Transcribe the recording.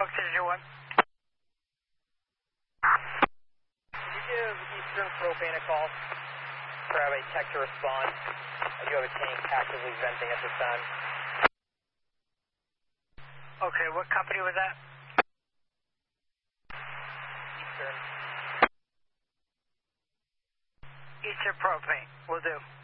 601. Can you give Eastern Propane a call? Grab a tech to respond. I do have a tank actively venting at this time. Okay, what company was that? Eastern. Eastern Propane, will do.